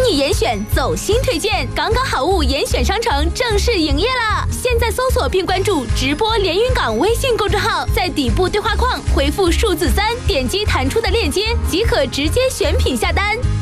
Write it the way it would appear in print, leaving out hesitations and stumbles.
意严选走心推荐，刚刚好物严选商城正式营业了。现在搜索并关注直播连云港微信公众号，在底部对话框回复数字3，点击弹出的链接即可直接选品下单。